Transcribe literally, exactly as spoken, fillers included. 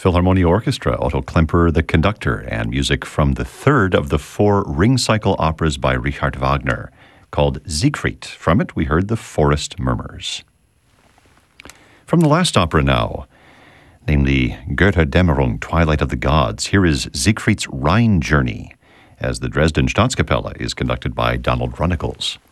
Philharmonia Orchestra, Otto Klemperer the conductor, and music from the third of the four Ring Cycle operas by Richard Wagner, called Siegfried. From it, we heard The Forest Murmurs. From the last opera now, namely Götterdämmerung, Twilight of the Gods, here is Siegfried's Rhine Journey, as the Dresden Staatskapelle is conducted by Donald Runnicles.